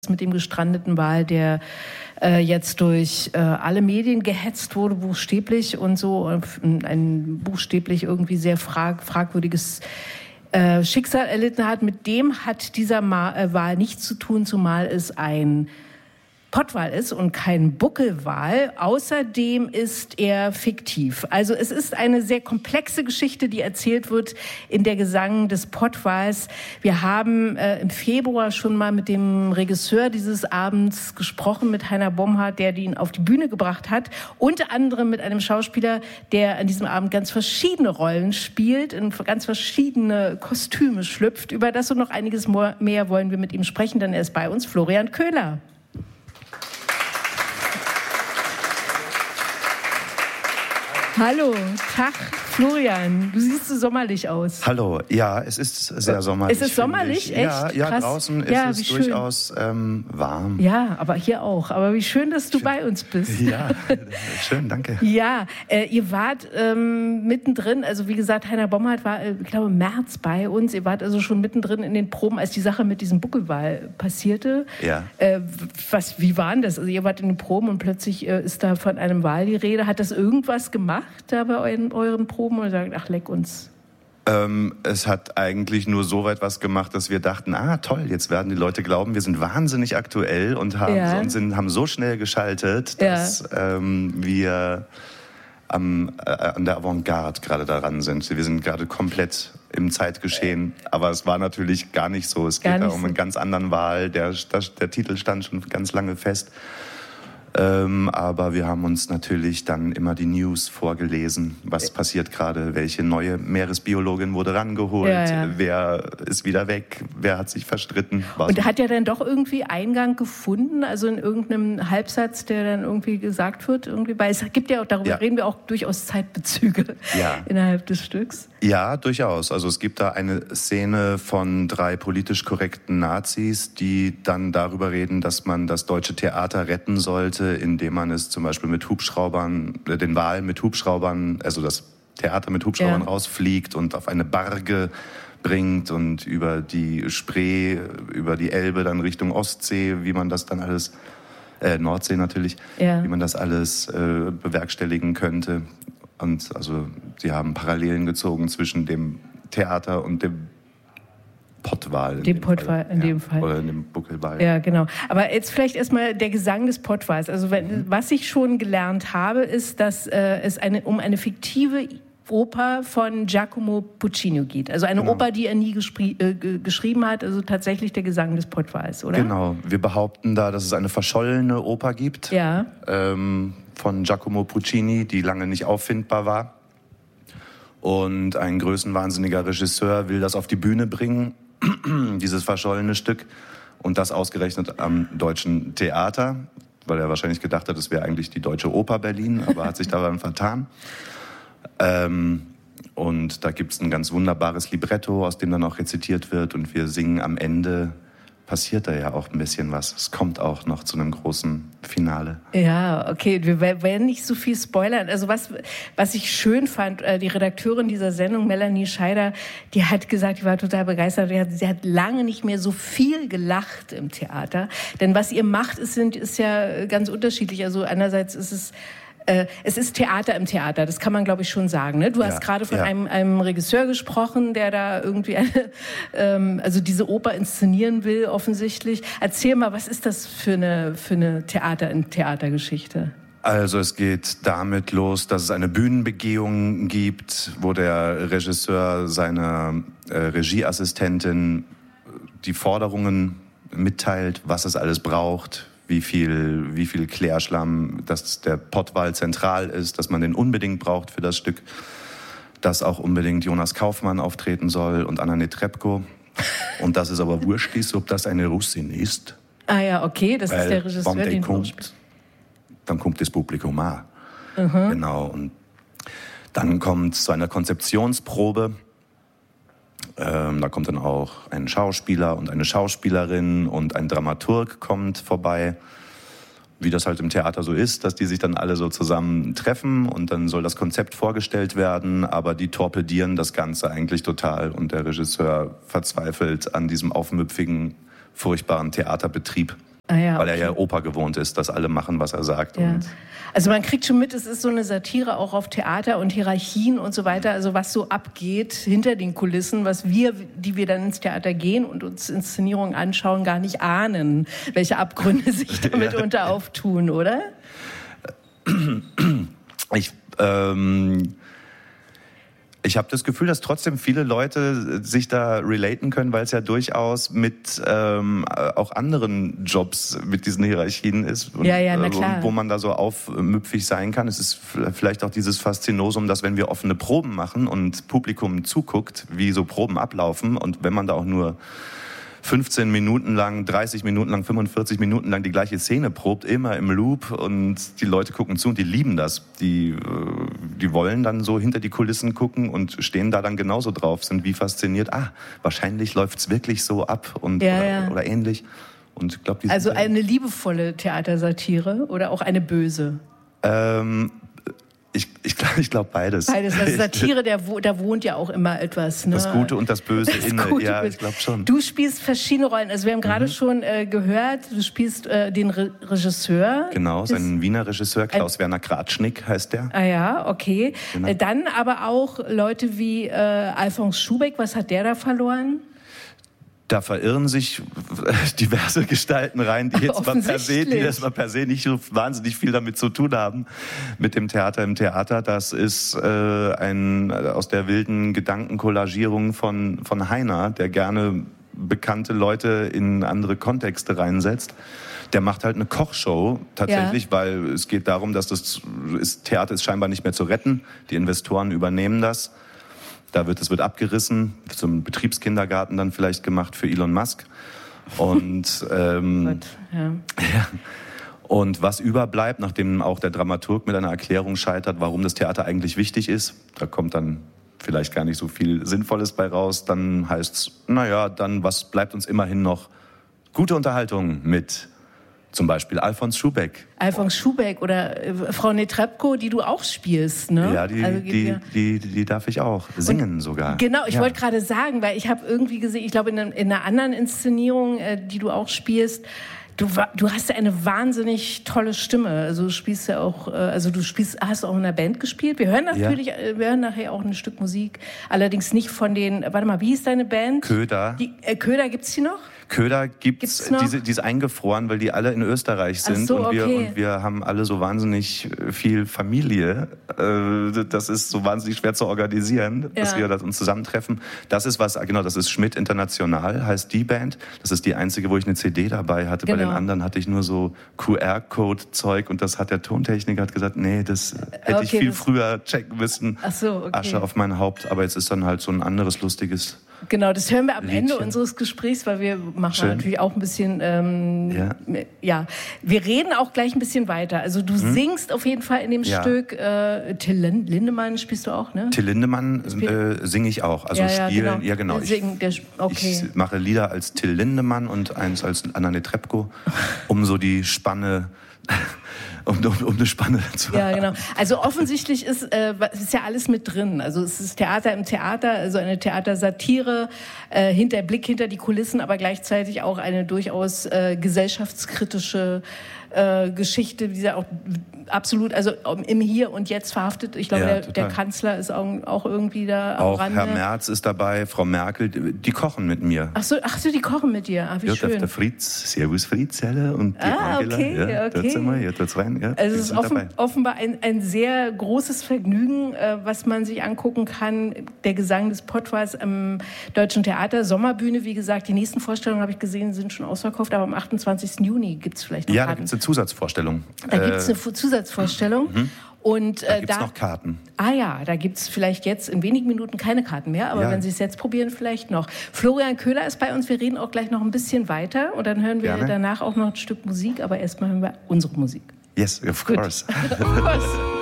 mit dem gestrandeten Wal, der jetzt durch alle Medien gehetzt wurde, buchstäblich und so, ein buchstäblich irgendwie sehr fragwürdiges Schicksal erlitten hat. Mit dem hat dieser Wal nichts zu tun, zumal es ein Pottwal ist und kein Buckelwal. Außerdem ist er fiktiv. Also es ist eine sehr komplexe Geschichte, die erzählt wird in der Gesang des Pottwals. Wir haben im Februar schon mal mit dem Regisseur dieses Abends gesprochen, mit Heiner Bomhardt, der ihn auf die Bühne gebracht hat. Unter anderem mit einem Schauspieler, der an diesem Abend ganz verschiedene Rollen spielt, in ganz verschiedene Kostüme schlüpft. Über das und noch einiges mehr wollen wir mit ihm sprechen, denn er ist bei uns, Florian Köhler. Hallo, Tag, Florian. Du siehst so sommerlich aus. Hallo, ja, es ist sehr sommerlich. Ist es sommerlich? Echt? Ja, draußen ist es durchaus warm. Ja, aber hier auch. Aber wie schön, dass du bei uns bist. Ja, schön, danke. Ja, ihr wart mittendrin, also wie gesagt, Heiner Bomhardt war, ich glaube, im März bei uns. Ihr wart also schon mittendrin in den Proben, als die Sache mit diesem Buckelwal passierte. Ja. Wie war denn das? Also ihr wart in den Proben und plötzlich ist da von einem Wal die Rede. Hat das irgendwas gemacht da bei euren Proben oder sagt, ach, leck uns? Es hat eigentlich nur so weit was gemacht, dass wir dachten, toll, jetzt werden die Leute glauben, wir sind wahnsinnig aktuell und haben so schnell geschaltet, dass wir an der Avantgarde gerade daran sind. Wir sind gerade komplett im Zeitgeschehen, aber es war natürlich gar nicht so. Es geht da um einen ganz anderen Wal, der Titel stand schon ganz lange fest. Aber wir haben uns natürlich dann immer die News vorgelesen, was passiert gerade, welche neue Meeresbiologin wurde rangeholt, wer ist wieder weg, wer hat sich verstritten. Und hat ja dann doch irgendwie Eingang gefunden, also in irgendeinem Halbsatz, der dann irgendwie gesagt wird, irgendwie, weil es gibt ja auch, darüber reden wir auch durchaus Zeitbezüge innerhalb des Stücks. Ja, durchaus. Also es gibt da eine Szene von 3 politisch korrekten Nazis, die dann darüber reden, dass man das deutsche Theater retten sollte, indem man es zum Beispiel mit Hubschraubern, den Wal mit Hubschraubern, also das Theater mit Hubschraubern rausfliegt und auf eine Barge bringt und über die Spree, über die Elbe dann Richtung Ostsee, wie man das dann alles, Nordsee natürlich, wie man das alles bewerkstelligen könnte. Und also sie haben Parallelen gezogen zwischen dem Theater und dem Pottwal. Dem Pottwal in dem Fall. Oder dem Buckelwal. Ja, genau. Aber jetzt vielleicht erstmal der Gesang des Pottwals. Also was ich schon gelernt habe, ist, dass es um eine fiktive Oper von Giacomo Puccini geht. Also eine Oper, die er nie geschrieben hat, also tatsächlich der Gesang des Pottwals, oder? Genau. Wir behaupten da, dass es eine verschollene Oper gibt von Giacomo Puccini, die lange nicht auffindbar war. Und ein größenwahnsinniger Regisseur will das auf die Bühne bringen, dieses verschollene Stück, und das ausgerechnet am Deutschen Theater, weil er wahrscheinlich gedacht hat, es wäre eigentlich die Deutsche Oper Berlin, aber hat sich daran vertan. Und da gibt es ein ganz wunderbares Libretto, aus dem dann auch rezitiert wird, und wir singen am Ende, passiert da ja auch ein bisschen was. Es kommt auch noch zu einem großen Finale. Ja, okay, wir werden nicht so viel spoilern. Also was ich schön fand, die Redakteurin dieser Sendung, Melanie Scheider, die hat gesagt, die war total begeistert, sie hat lange nicht mehr so viel gelacht im Theater. Denn was ihr macht, ist ja ganz unterschiedlich. Also einerseits ist es ist Theater im Theater, das kann man, glaube ich, schon sagen. Ne? Du hast gerade von einem Regisseur gesprochen, der da irgendwie also diese Oper inszenieren will, offensichtlich. Erzähl mal, was ist das für eine Theatergeschichte? Also es geht damit los, dass es eine Bühnenbegehung gibt, wo der Regisseur seiner Regieassistentin die Forderungen mitteilt, was es alles braucht, wie viel Klärschlamm, dass der Pottwal zentral ist, dass man den unbedingt braucht für das Stück, dass auch unbedingt Jonas Kaufmann auftreten soll und Anna Netrebko. Und dass es aber wurscht ist, ob das eine Russin ist. Ah ja, okay, das ist der Regisseur, den kommt, dann kommt das Publikum auch. Genau. Und dann kommt es zu einer Konzeptionsprobe. Da kommt dann auch ein Schauspieler und eine Schauspielerin und ein Dramaturg kommt vorbei, wie das halt im Theater so ist, dass die sich dann alle so zusammen treffen und dann soll das Konzept vorgestellt werden, aber die torpedieren das Ganze eigentlich total und der Regisseur verzweifelt an diesem aufmüpfigen, furchtbaren Theaterbetrieb weil er ja Oper gewohnt ist, dass alle machen, was er sagt. Ja. Und also man kriegt schon mit, es ist so eine Satire auch auf Theater und Hierarchien und so weiter, also was so abgeht hinter den Kulissen, was wir, die wir dann ins Theater gehen und uns Inszenierungen anschauen, gar nicht ahnen, welche Abgründe sich damit unter auftun, oder? Ich habe das Gefühl, dass trotzdem viele Leute sich da relaten können, weil es ja durchaus mit auch anderen Jobs mit diesen Hierarchien ist. Und, na klar. Wo man da so aufmüpfig sein kann. Es ist vielleicht auch dieses Faszinosum, dass wenn wir offene Proben machen und Publikum zuguckt, wie so Proben ablaufen und wenn man da auch nur 15 Minuten lang, 30 Minuten lang, 45 Minuten lang die gleiche Szene probt, immer im Loop und die Leute gucken zu und die lieben das. Die wollen dann so hinter die Kulissen gucken und stehen da dann genauso drauf, sind wie fasziniert. Wahrscheinlich läuft's wirklich so ab und oder ähnlich. Und ich glaub, also eine liebevolle Theatersatire oder auch eine böse? Ich glaube beides. Beides. Also Satire, da wohnt ja auch immer etwas. Ne? Das Gute und das Böse inne. Ja, ich glaube schon. Du spielst verschiedene Rollen. Also wir haben gerade schon gehört, du spielst den Regisseur. Genau, sein Wiener Regisseur, Klaus-Werner Kratschnick heißt der. Ah ja, okay. Genau. Dann aber auch Leute wie Alfons Schubeck. Was hat der da verloren? Da verirren sich diverse Gestalten rein, die jetzt mal per se nicht so wahnsinnig viel damit zu tun haben, mit dem Theater im Theater. Das ist aus der wilden Gedankenkollagierung von Heiner, der gerne bekannte Leute in andere Kontexte reinsetzt. Der macht halt eine Kochshow tatsächlich, weil es geht darum, dass Theater ist scheinbar nicht mehr zu retten. Die Investoren übernehmen das. Es wird abgerissen, zum Betriebskindergarten dann vielleicht gemacht für Elon Musk. Und, und was überbleibt, nachdem auch der Dramaturg mit einer Erklärung scheitert, warum das Theater eigentlich wichtig ist, da kommt dann vielleicht gar nicht so viel Sinnvolles bei raus, dann heißt's, dann was bleibt uns immerhin noch? Gute Unterhaltung mit zum Beispiel Alfons Schubeck. Alfons Schubeck oder Frau Netrebko, die du auch spielst, ne? Ja, die darf ich auch singen sogar. Genau, ich wollte gerade sagen, weil ich habe irgendwie gesehen, ich glaube in einer anderen Inszenierung, die du auch spielst, du hast ja eine wahnsinnig tolle Stimme. Also du spielst ja auch, hast auch in einer Band gespielt. Wir hören nachher auch ein Stück Musik, allerdings nicht von den, warte mal, wie hieß deine Band? Köder. Köder, gibt's die noch? Köder gibt's die ist eingefroren, weil die alle in Österreich sind. So, und wir haben alle so wahnsinnig viel Familie. Das ist so wahnsinnig schwer zu organisieren, dass wir uns zusammentreffen. Das ist das ist Schmidt International, heißt die Band. Das ist die einzige, wo ich eine CD dabei hatte. Genau. Bei den anderen hatte ich nur so QR-Code-Zeug und das hat der Tontechniker gesagt, nee, das hätte ich viel früher checken müssen. Asche auf mein Haupt, aber jetzt ist dann halt so ein anderes lustiges. Genau, das hören wir am Ende unseres Gesprächs, weil wir machen natürlich auch ein bisschen, wir reden auch gleich ein bisschen weiter. Also du singst auf jeden Fall in dem Stück, Till Lindemann spielst du auch, ne? Till Lindemann singe ich auch, also spielen, genau. Ich mache Lieder als Till Lindemann und eins als Anna Netrebko, um so die Spanne... Um eine Spanne zu haben. Ja, genau. Also offensichtlich ist ja alles mit drin. Also es ist Theater im Theater, also eine Theatersatire, Blick hinter die Kulissen, aber gleichzeitig auch eine durchaus gesellschaftskritische Geschichte, die ja auch absolut, also im Hier und Jetzt verhaftet. Ich glaube, der Kanzler ist auch irgendwie da am Rande. Auch Herr Merz ist dabei, Frau Merkel, die kochen mit mir. Ach so, die kochen mit dir. Wie schön. Der Fritz, Servus Fritz, und die Angela. Okay. Dort sind wir, dort rein. Ja, also es ist offenbar ein sehr großes Vergnügen, was man sich angucken kann. Der Gesang des Pottwals am Deutschen Theater, Sommerbühne, wie gesagt. Die nächsten Vorstellungen, habe ich gesehen, sind schon ausverkauft, aber am 28. Juni gibt es vielleicht noch Karten. Da gibt es eine Zusatzvorstellung. Da gibt es eine Zusatzvorstellung. Und da gibt es noch Karten. Da gibt es vielleicht jetzt in wenigen Minuten keine Karten mehr, aber wenn Sie es jetzt probieren, vielleicht noch. Florian Köhler ist bei uns, wir reden auch gleich noch ein bisschen weiter und dann hören wir danach auch noch ein Stück Musik, aber erstmal hören wir unsere Musik. Yes, of course. Of course.